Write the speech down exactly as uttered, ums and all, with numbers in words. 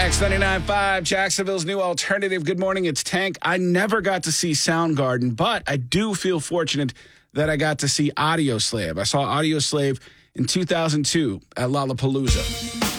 X ninety-nine point five, Jacksonville's new alternative. Good morning, it's Tank. I never got to see Soundgarden, but I do feel fortunate that I got to see Audio Slave. I saw Audio Slave in two thousand two at Lollapalooza.